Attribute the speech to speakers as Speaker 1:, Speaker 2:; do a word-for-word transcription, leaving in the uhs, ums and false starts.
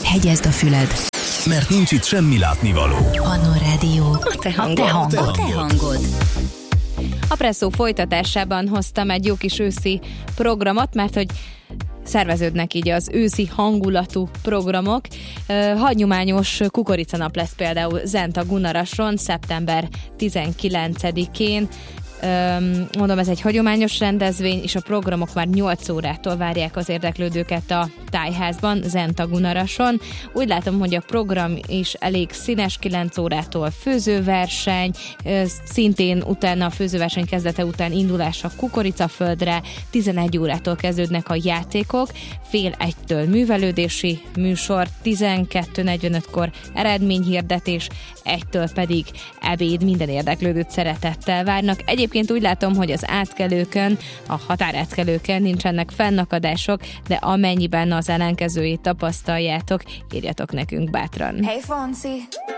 Speaker 1: hegyezd a füled.
Speaker 2: Mert nincs itt semmi látnivaló.
Speaker 1: Annó Rádió. A te hangod. A te hangod.
Speaker 2: A te hangod.
Speaker 3: A Presszó folytatásában hoztam egy jó kis őszi programot, mert hogy szerveződnek így az őszi hangulatú programok. Hagyományos kukoricanap lesz például Zent a Gunarason szeptember tizenkilencedikén. Mondom, ez egy hagyományos rendezvény, és a programok már nyolc órától várják az érdeklődőket a tájházban, Zent a Gunarason. Úgy látom, hogy a program is elég színes, kilenc órától főzőverseny, szintén utána a főzőverseny kezdete után indulás a kukoricaföldre, tizenegy órától kezdődnek a játékok, fél egytől művelődési műsor, tizenkettő negyvenötkor eredményhirdetés, egytől pedig ebéd, minden érdeklődőt szeretettel várnak. Egyébként úgy látom, hogy az átkelőkön, a határátkelőkön nincsenek fennakadások, de amennyiben az ellenkezőjét tapasztaljátok, írjatok nekünk bátran.
Speaker 4: Hey Fonsi,